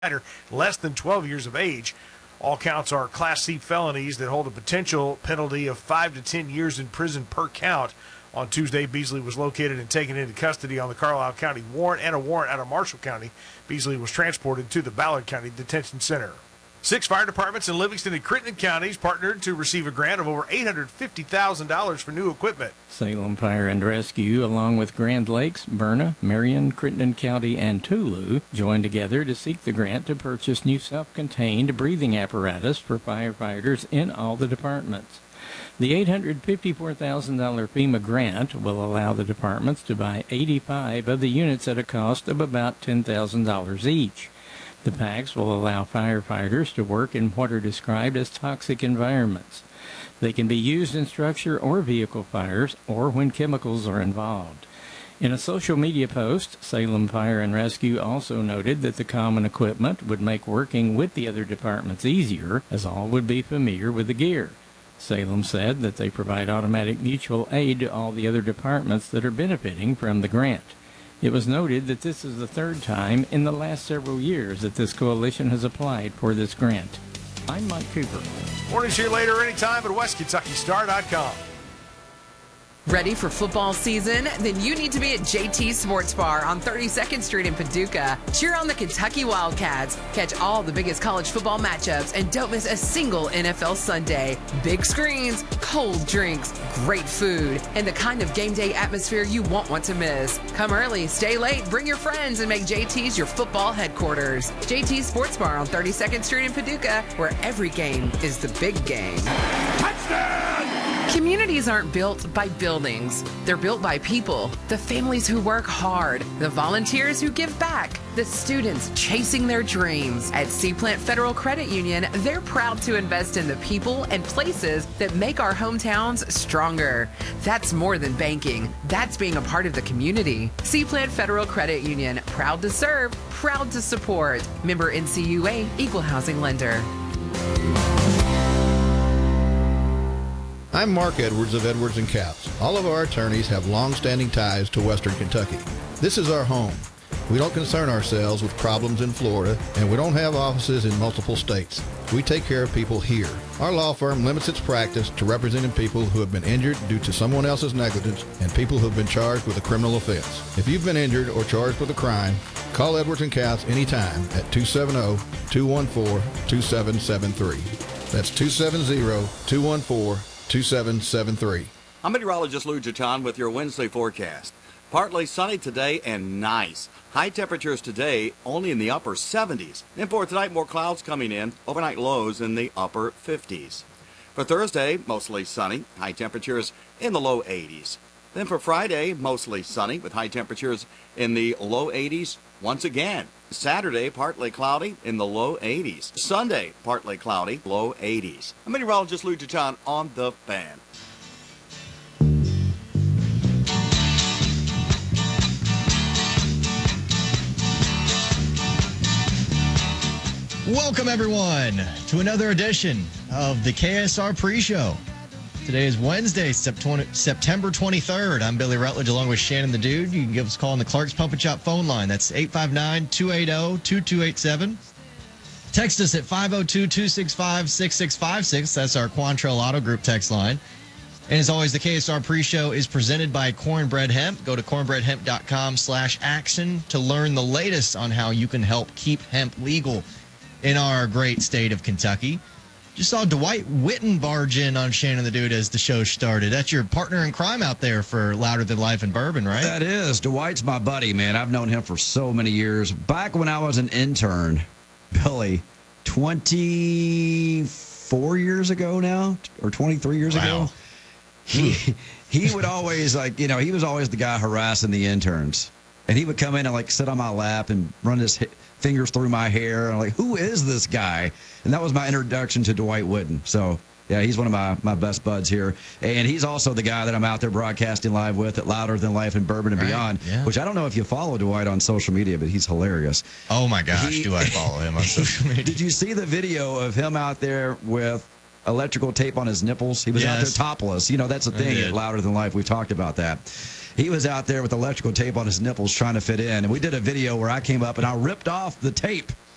less than 12 years of age. All counts are Class C felonies that hold a potential penalty of 5 to 10 years in prison per count. On Tuesday, Beasley was located and taken into custody on the Carlisle County warrant and a warrant out of Marshall County. Beasley was transported to the Ballard County Detention Center. 6 fire departments in Livingston and Crittenden counties partnered to receive a grant of over $850,000 for new equipment. Salem Fire and Rescue, along with Grand Lakes, Berna, Marion, Crittenden County, and Tulu, joined together to seek the grant to purchase new self-contained breathing apparatus for firefighters in all the departments. The $854,000 FEMA grant will allow the departments to buy 85 of the units at a cost of about $10,000 each. The packs will allow firefighters to work in what are described as toxic environments. They can be used in structure or vehicle fires or when chemicals are involved. In a social media post, Salem Fire and Rescue also noted that the common equipment would make working with the other departments easier, as all would be familiar with the gear. Salem said that they provide automatic mutual aid to all the other departments that are benefiting from the grant. It was noted that this is the third time in the last several years that this coalition has applied for this grant. I'm Mike Cooper. Mornings here later anytime at WestKentuckyStar.com. Ready for football season? Then you need to be at JT Sports Bar on 32nd Street in Paducah. Cheer on the Kentucky Wildcats. Catch all the biggest college football matchups and don't miss a single NFL Sunday. Big screens, cold drinks, great food, and the kind of game day atmosphere you won't want to miss. Come early, stay late, bring your friends, and make JT's your football headquarters. JT Sports Bar on 32nd Street in Paducah, where every game is the big game. Touchdown! Communities aren't built by buildings. They're built by people, the families who work hard, the volunteers who give back, the students chasing their dreams. At Seaplant Federal Credit Union, they're proud to invest in the people and places that make our hometowns stronger. That's more than banking. That's being a part of the community. Seaplant Federal Credit Union, proud to serve, proud to support. Member NCUA, Equal Housing Lender. I'm Mark Edwards of Edwards & Capps. All of our attorneys have long-standing ties to Western Kentucky. This is our home. We don't concern ourselves with problems in Florida, and we don't have offices in multiple states. We take care of people here. Our law firm limits its practice to representing people who have been injured due to someone else's negligence and people who have been charged with a criminal offense. If you've been injured or charged with a crime, call Edwards & Capps anytime at 270-214-2773. That's 270-214-2773. I'm meteorologist Lou Jaton with your Wednesday forecast. Partly sunny today and nice. High temperatures today only in the upper 70s. And for tonight, more clouds coming in. Overnight lows in the upper 50s. For Thursday, mostly sunny. High temperatures in the low 80s. Then for Friday, mostly sunny with high temperatures in the low 80s once again. Saturday, partly cloudy in the low 80s. Sunday, partly cloudy, low 80s. I'm meteorologist Lou Jaton on the Fan. Welcome, everyone, to another edition of the KSR Pre-Show. Today is Wednesday, September 23rd. I'm Billy Rutledge along with Shannon the Dude. You can give us a call on the Clark's Pump and Chop phone line. That's 859-280-2287. Text us at 502-265-6656. That's our Quantrell Auto Group text line. And as always, the KSR Pre-Show is presented by Cornbread Hemp. Go to cornbreadhemp.com/action to learn the latest on how you can help keep hemp legal in our great state of Kentucky. Just saw Dwight Witten barge in on Shannon the Dude as the show started. That's your partner in crime out there for Louder Than Life and Bourbon, right? That is. Dwight's my buddy, man. I've known him for so many years. Back when I was an intern, Billy, 24 years ago now, or 23 years ago, he would always, he was always the guy harassing the interns. And he would come in and, sit on my lap and run his fingers through my hair. And I'm like, who is this guy? And that was my introduction to Dwight Witten. So, yeah, he's one of my best buds here. And he's also the guy that I'm out there broadcasting live with at Louder Than Life and Bourbon and Beyond, which I don't know if you follow Dwight on social media, but he's hilarious. Oh, my gosh, do I follow him on social media. Did you see the video of him out there with electrical tape on his nipples? He was out there topless. That's the thing at Louder Than Life. We've talked about that. He was out there with electrical tape on his nipples trying to fit in. And we did a video where I came up and I ripped off the tape